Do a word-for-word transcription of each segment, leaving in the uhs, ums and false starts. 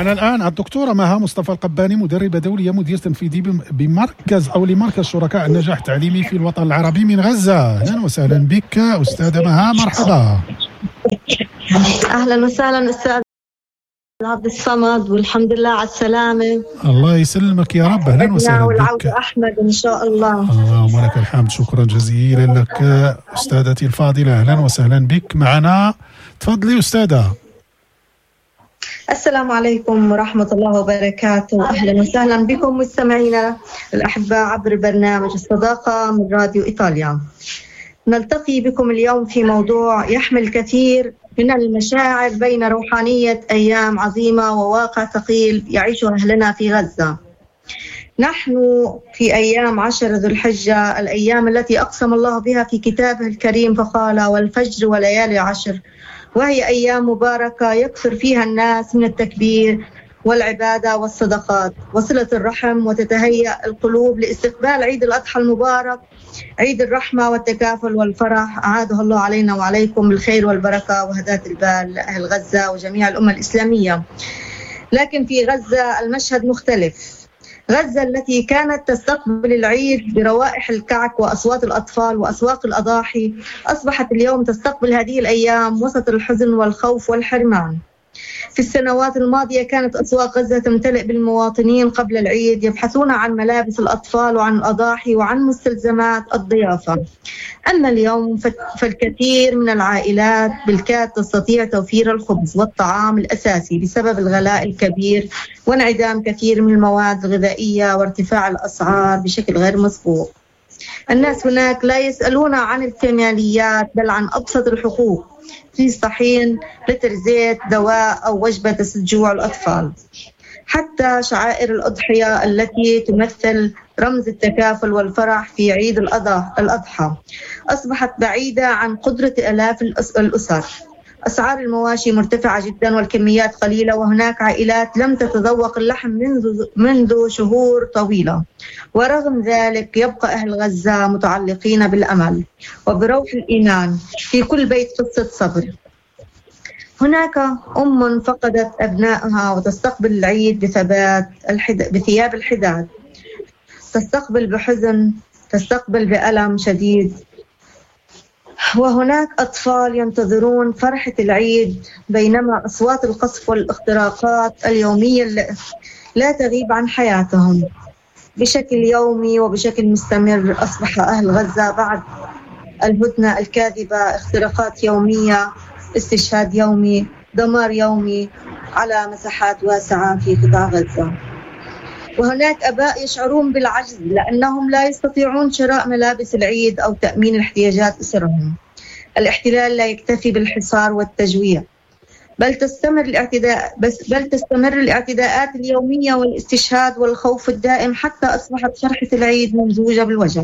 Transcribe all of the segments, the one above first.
معنا الآن الدكتورة مها مصطفى القباني، مدربة دولية، مدير تنفيذي بمركز أو لمركز شركاء النجاح التعليمي في الوطن العربي من غزة. أهلا وسهلا بك أستاذة مها، مرحبا. أهلا وسهلا أستاذ عبد الصمد، والحمد لله على السلامة. الله يسلمك يا رب. أهلا وسهلا بك. والعودة أحمد إن شاء الله. اللهم لك الحمد، شكرا جزيلا لك أستاذتي الفاضلة، أهلا وسهلا بك معنا. تفضلي أستاذة. السلام عليكم ورحمة الله وبركاته، أهلا وسهلا بكم مستمعينا الأحباء عبر برنامج الصداقة من راديو إيطاليا. نلتقي بكم اليوم في موضوع يحمل الكثير من المشاعر بين روحانية أيام عظيمة وواقع ثقيل يعيشه أهلنا في غزة. نحن في أيام عشر ذو الحجة، الأيام التي أقسم الله بها في كتابه الكريم فقال والفجر وليالي عشر، وهي أيام مباركة يكثر فيها الناس من التكبير والعبادة والصدقات وصلة الرحم، وتتهيأ القلوب لاستقبال عيد الأضحى المبارك، عيد الرحمة والتكافل والفرح. أعاده الله علينا وعليكم بالخير والبركة وهداة البال لأهل غزة وجميع الأمة الإسلامية. لكن في غزة المشهد مختلف. غزة التي كانت تستقبل العيد بروائح الكعك وأصوات الأطفال وأسواق الأضاحي، أصبحت اليوم تستقبل هذه الأيام وسط الحزن والخوف والحرمان. في السنوات الماضية كانت أسواق غزة تمتلئ بالمواطنين قبل العيد يبحثون عن ملابس الأطفال وعن الأضاحي وعن مستلزمات الضيافة. أما اليوم فالكثير من العائلات بالكاد تستطيع توفير الخبز والطعام الأساسي بسبب الغلاء الكبير وانعدام كثير من المواد الغذائية وارتفاع الأسعار بشكل غير مسبوق. الناس هناك لا يسألون عن الكماليات بل عن أبسط الحقوق، في صحين لتر زيت، دواء أو وجبة تسد جوع الأطفال. حتى شعائر الأضحية التي تمثل رمز التكافل والفرح في عيد الأضحى أصبحت بعيدة عن قدرة آلاف الأسر. أسعار المواشي مرتفعة جدا والكميات قليلة، وهناك عائلات لم تتذوق اللحم منذ, منذ شهور طويلة. ورغم ذلك يبقى أهل غزة متعلقين بالأمل وبروح الإيمان. في كل بيت قصة صبر. هناك أم فقدت أبنائها وتستقبل العيد بثبات الحد... بثياب الحداد، تستقبل بحزن، تستقبل بألم شديد. وهناك أطفال ينتظرون فرحة العيد بينما أصوات القصف والاختراقات اليومية لا تغيب عن حياتهم بشكل يومي وبشكل مستمر. أصبح أهل غزة بعد الهدنة الكاذبة اختراقات يومية، استشهاد يومي، دمار يومي على مساحات واسعة في قطاع غزة. وهناك آباء يشعرون بالعجز لأنهم لا يستطيعون شراء ملابس العيد أو تأمين احتياجات أسرهم. الاحتلال لا يكتفي بالحصار والتجويع، بل تستمر الاعتداء بس بل تستمر الاعتداءات اليومية والاستشهاد والخوف الدائم، حتى أصبحت فرحة العيد ممزوجة بالوجع.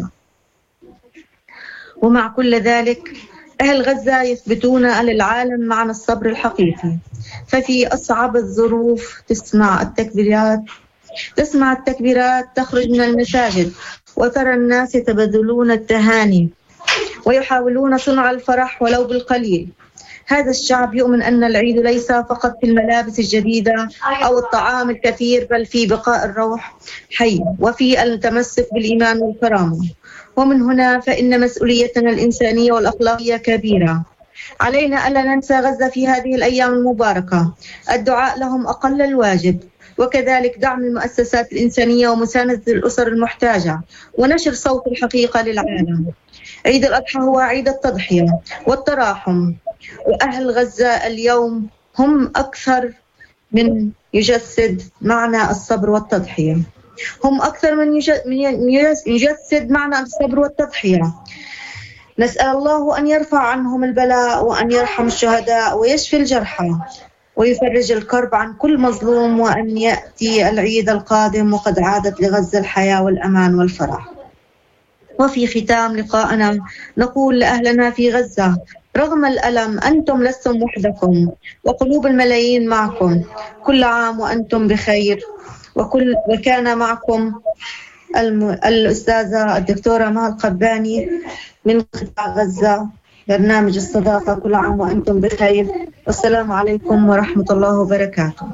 ومع كل ذلك أهل غزة يثبتون للعالم معنى الصبر الحقيقي. ففي أصعب الظروف تسمع التكبيرات تسمع التكبيرات تخرج من المساجد، وترى الناس يتبادلون التهاني ويحاولون صنع الفرح ولو بالقليل. هذا الشعب يؤمن أن العيد ليس فقط في الملابس الجديدة أو الطعام الكثير، بل في بقاء الروح حي وفي التمسك بالإيمان والكرامة. ومن هنا فإن مسؤوليتنا الإنسانية والأخلاقية كبيرة. علينا ألا ننسى غزة في هذه الأيام المباركة. الدعاء لهم أقل الواجب، وكذلك دعم المؤسسات الإنسانية ومساندة الأسر المحتاجة ونشر صوت الحقيقة للعالم. عيد الأضحى هو عيد التضحية والتراحم، وأهل غزة اليوم هم أكثر من يجسد معنى الصبر والتضحية، هم أكثر من يجسد معنى الصبر والتضحية. نسأل الله أن يرفع عنهم البلاء وأن يرحم الشهداء ويشفي الجرحى ويفرج الكرب عن كل مظلوم، وأن يأتي العيد القادم وقد عادت لغزة الحياة والأمان والفرح. وفي ختام لقائنا نقول لأهلنا في غزة: رغم الألم أنتم لستم وحدكم، وقلوب الملايين معكم. كل عام وأنتم بخير. وكل وكان معكم الم... الأستاذة الدكتورة مها القباني من قطاع غزة، برنامج الصداقة. كل عام وأنتم بخير، والسلام عليكم ورحمة الله وبركاته.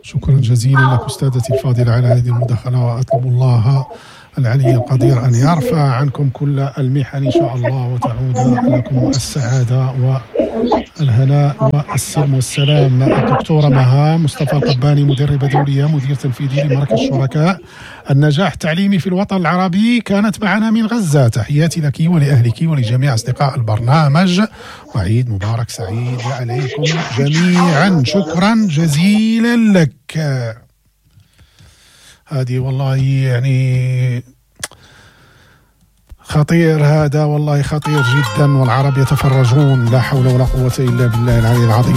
شكرا جزيلا لك أستاذتي الفاضلة على هذه المداخلة، وأطلب الله العلي القدير أن يرفع عنكم كل المحن إن شاء الله، وتعود لكم السعادة والهناء والسلم والسلام. الدكتورة مها مصطفى القباني، مدربة دولية، مدير تنفيذي لمركز شركاء النجاح التعليمي في الوطن العربي، كانت معنا من غزة. تحياتي لك ولأهلك ولجميع أصدقاء البرنامج، وعيد مبارك سعيد عليكم جميعا. شكرا جزيلا لك. هذه والله يعني خطير، هذا والله خطير جدا، والعرب يتفرجون. لا حول ولا قوة إلا بالله العلي العظيم.